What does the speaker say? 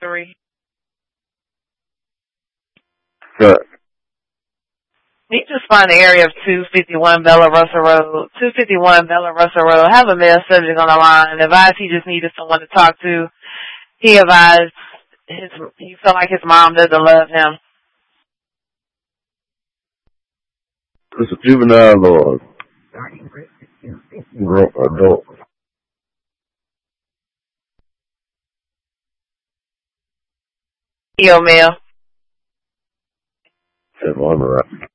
3. Good. He just find the area of 251 Bella Russell Road. 251 Bella Russell Road. Have a male subject on the line. Advised he just needed someone to talk to. He advised he felt like his mom doesn't love him. It's a juvenile or adult. Yo, male. Said, well, I'm all right.